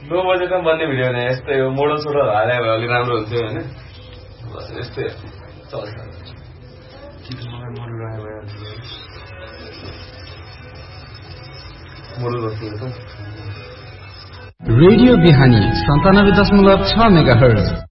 लो बजेटमा बन्ने भिडियो भने यस्तै हो मोडल सोडल हाले भए अलि राम्रो हुन्थ्यो हैन बस यस्तै चल्छ रेडियो बिहानी 97.6 मेगाहर्ज